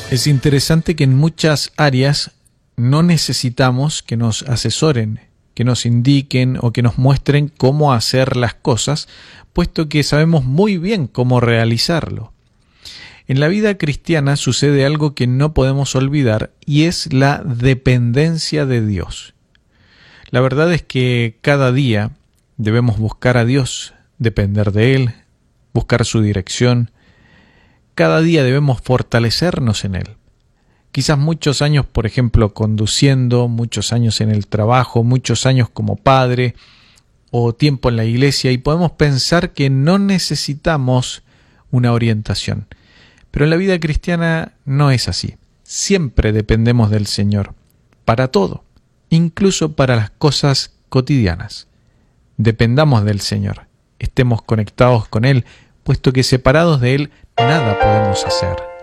Es interesante que en muchas áreas no necesitamos que nos asesoren, que nos indiquen o que nos muestren cómo hacer las cosas, puesto que sabemos muy bien cómo realizarlo. En la vida cristiana sucede algo que no podemos olvidar y es la dependencia de Dios. La verdad es que cada día debemos buscar a Dios, depender de Él, buscar su dirección. Cada día debemos fortalecernos en Él. Quizás muchos años, por ejemplo, conduciendo, muchos años en el trabajo, muchos años como padre o tiempo en la iglesia, y podemos pensar que no necesitamos una orientación. Pero en la vida cristiana no es así. Siempre dependemos del Señor, para todo, incluso para las cosas cotidianas. Dependamos del Señor, estemos conectados con Él, puesto que separados de Él nada podemos hacer.